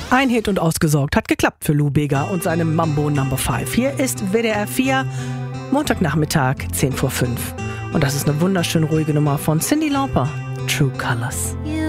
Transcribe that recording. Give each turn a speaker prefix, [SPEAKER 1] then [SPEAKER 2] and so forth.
[SPEAKER 1] Ein Hit und ausgesorgt. Hat geklappt für Lou Bega und seinem Mambo Number 5. Hier ist WDR 4, Montagnachmittag, 10 vor 5. Und das ist eine wunderschön ruhige Nummer von Cyndi Lauper. True Colors.
[SPEAKER 2] You